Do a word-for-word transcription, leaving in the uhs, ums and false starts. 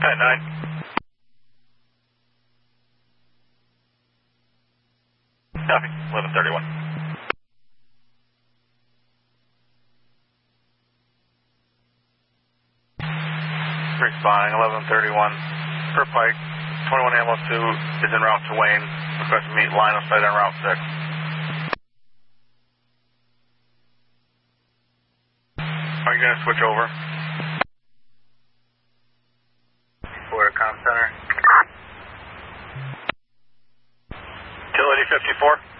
At nine. Copy. eleven thirty-one. Responding eleven thirty-one. Per Pike, twenty-one Ammo two is en route to Wayne. Request to meet line of sight on Route six. Are you going to switch over? For comm center. Utility fifty-four.